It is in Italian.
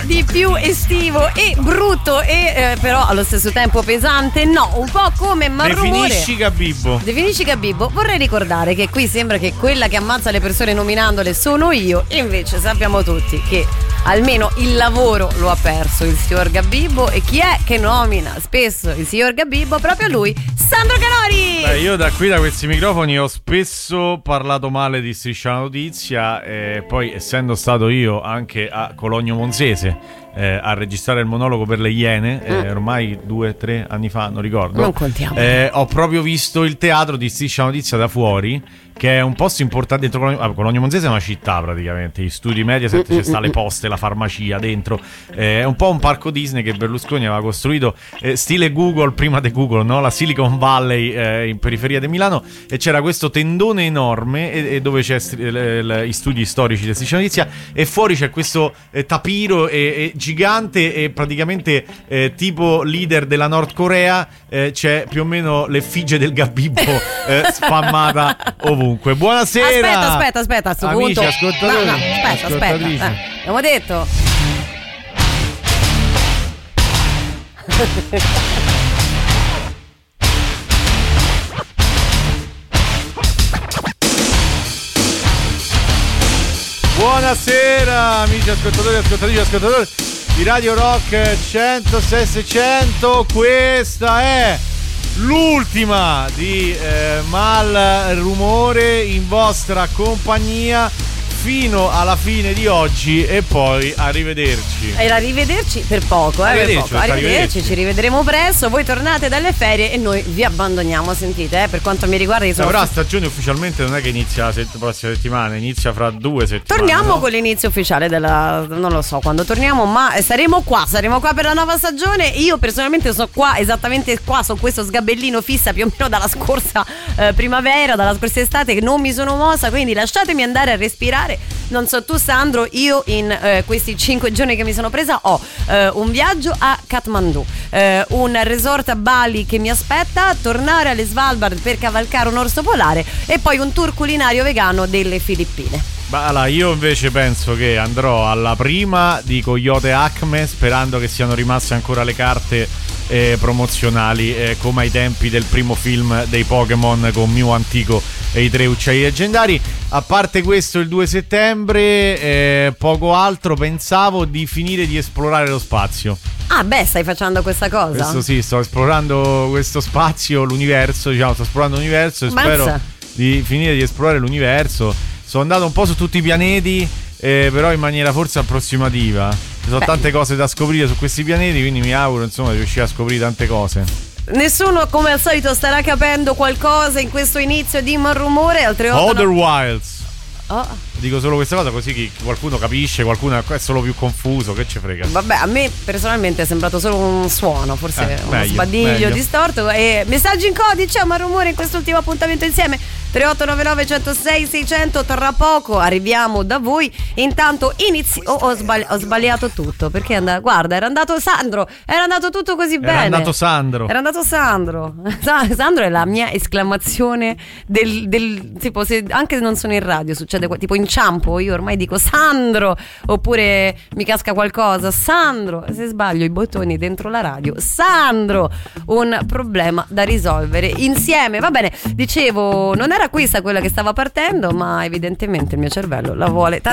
di più estivo e brutto e però allo stesso tempo pesante? No, un po' come Marrumore. Definisci Gabibbo. Vorrei ricordare che qui sembra che quella che ammazza le persone nominandole sono io, e invece sappiamo tutti che almeno il lavoro lo ha perso il signor Gabibbo, e chi è che nomina spesso il signor Gabibbo? Proprio lui, Sandro Canori. Io da questi microfoni ho spesso parlato male di Striscia la Notizia, poi essendo stato io anche a Cologno Monzese a registrare il monologo per le Iene, ormai 2-3 anni fa, non ricordo, non contiamo, ho proprio visto il teatro di Striscia la Notizia da fuori, che è un posto importante dentro Cologno Monzese. È una città praticamente, gli studi Mediaset, c'è sta le poste, la farmacia dentro, è un po' un parco Disney che Berlusconi aveva costruito stile Google prima di Google, no? La Silicon Valley in periferia di Milano, e c'era questo tendone enorme e dove c'è i studi storici di Striscia la Notizia, e fuori c'è questo tapiro gigante, e praticamente tipo leader della Nord Corea, c'è più o meno l'effigie del Gabibbo spammata ovunque. Buonasera. Aspetta, a sto amici, punto. ascoltatori, No, aspetta. Abbiamo detto. Buonasera amici ascoltatori di Radio Rock 106.600. Questa è l'ultima di Malrumore in vostra compagnia fino alla fine di oggi, e poi arrivederci. E arrivederci per poco, arrivederci, ci rivedremo presto. Voi tornate dalle ferie e noi vi abbandoniamo. Sentite, per quanto mi riguarda, io sono però la stagione ufficialmente non è che inizia la prossima settimana, inizia fra 2 settimane. Torniamo, no? Con l'inizio ufficiale della, non lo so quando torniamo, ma saremo qua per la nuova stagione. Io personalmente sono qua, esattamente qua, su questo sgabellino fissa più o meno dalla scorsa primavera, dalla scorsa estate, che non mi sono mossa, quindi lasciatemi andare a respirare. Non so tu, Sandro, io in questi 5 giorni che mi sono presa ho un viaggio a Kathmandu, un resort a Bali che mi aspetta, tornare alle Svalbard per cavalcare un orso polare, e poi un tour culinario vegano delle Filippine. Allora, io invece penso che andrò alla prima di Coyote Acme, sperando che siano rimaste ancora le carte promozionali, come ai tempi del primo film dei Pokémon con Mew antico e i 3 uccelli leggendari. A parte questo, il 2 settembre poco altro. Pensavo di finire di esplorare lo spazio. Ah beh, stai facendo questa cosa? Questo sì, sto esplorando questo spazio, l'universo, sto esplorando l'universo, e spero di finire di esplorare l'universo. Sono andato un po' su tutti i pianeti, però in maniera forse approssimativa. Ci sono tante cose da scoprire su questi pianeti, quindi mi auguro insomma di riuscire a scoprire tante cose. Nessuno come al solito starà capendo qualcosa in questo inizio di Malrumore. Other Wilds. Dico solo questa cosa così che qualcuno capisce, qualcuno è solo più confuso, che ci frega. Vabbè, a me personalmente è sembrato solo un suono, forse uno sbadiglio meglio. Distorto. E messaggi in codice a Malrumore in quest'ultimo appuntamento insieme 3899 106 600. Tra poco arriviamo da voi. Intanto ho sbagliato tutto, perché guarda, era andato Sandro, era andato tutto così bene. Era andato Sandro. Sandro è la mia esclamazione del tipo, se anche non sono in radio succede tipo inciampo, io ormai dico Sandro, oppure mi casca qualcosa, Sandro, se sbaglio i bottoni dentro la radio, Sandro, un problema da risolvere insieme. Va bene, dicevo, non era questa quella che stava partendo, ma evidentemente il mio cervello la vuole